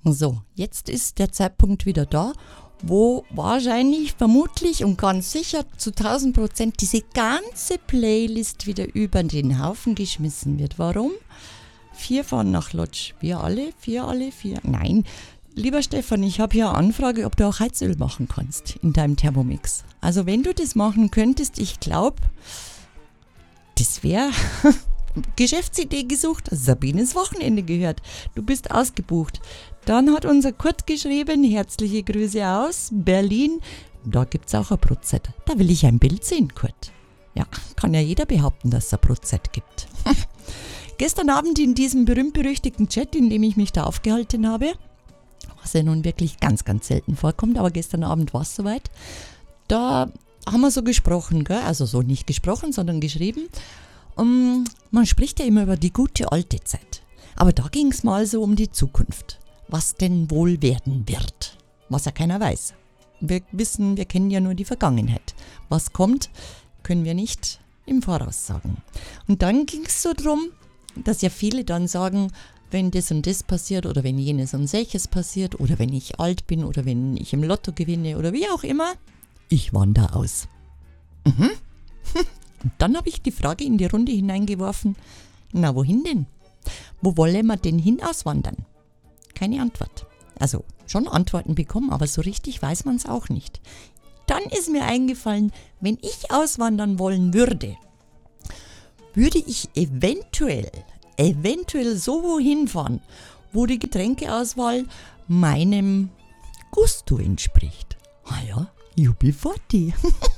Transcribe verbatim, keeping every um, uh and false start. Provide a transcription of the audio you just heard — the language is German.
So, jetzt ist der Zeitpunkt wieder da, wo wahrscheinlich, vermutlich und ganz sicher zu tausend Prozent diese ganze Playlist wieder über den Haufen geschmissen wird. Warum? Vier fahren nach Lodz. Wir alle? Vier alle? Vier? Nein. Lieber Stefan, ich habe hier eine Anfrage, ob du auch Heizöl machen kannst in deinem Thermomix. Also wenn du das machen könntest, ich glaube, das wäre Geschäftsidee gesucht. Sabines Wochenende gehört. Du bist ausgebucht. Dann hat unser Kurt geschrieben, herzliche Grüße aus Berlin. Da gibt es auch ein Brotzeit. Da will ich ein Bild sehen, Kurt. Ja, kann ja jeder behaupten, dass es ein Brotzeit gibt. Gestern Abend in diesem berühmt-berüchtigten Chat, in dem ich mich da aufgehalten habe, was ja nun wirklich ganz, ganz selten vorkommt, aber gestern Abend war es soweit, da haben wir so gesprochen, gell? Also so nicht gesprochen, sondern geschrieben. Um, man spricht ja immer über die gute alte Zeit. Aber da ging es mal so um die Zukunft. Was denn wohl werden wird. Was ja keiner weiß. Wir wissen, wir kennen ja nur die Vergangenheit. Was kommt, können wir nicht im Voraus sagen. Und dann ging es so drum, dass ja viele dann sagen, wenn das und das passiert oder wenn jenes und solches passiert oder wenn ich alt bin oder wenn ich im Lotto gewinne oder wie auch immer, ich wandere aus. Mhm. Und dann habe ich die Frage in die Runde hineingeworfen, na wohin denn? Wo wollen wir denn hin auswandern? Keine Antwort. Also schon Antworten bekommen, aber so richtig weiß man es auch nicht. Dann ist mir eingefallen, wenn ich auswandern wollen würde, würde ich eventuell, eventuell so wohin fahren, wo die Getränkeauswahl meinem Gusto entspricht. Ah ja, U B vierzig.